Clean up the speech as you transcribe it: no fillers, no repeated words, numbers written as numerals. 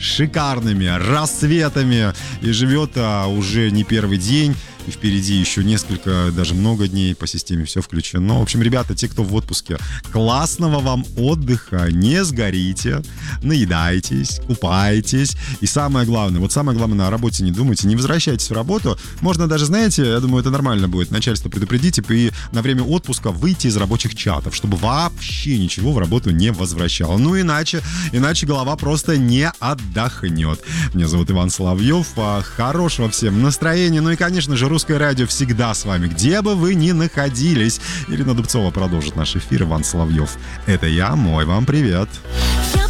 шикарными рассветами и живет уже не первый день. И впереди еще несколько, даже много дней по системе все включено. В общем, ребята, те, кто в отпуске, классного вам отдыха, не сгорите, наедайтесь, купайтесь. И самое главное, на работе не думайте, не возвращайтесь в работу. Можно даже, знаете, я думаю, это нормально будет, начальство предупредить и на время отпуска выйти из рабочих чатов, чтобы вообще ничего в работу не возвращало. Ну, иначе голова просто не отдохнет. Меня зовут Иван Соловьев. Хорошего всем настроения. Ну и, конечно же, Русское радио всегда с вами, где бы вы ни находились. Ирина Дубцова продолжит наш эфир. Иван Соловьев. Это я, мой вам привет.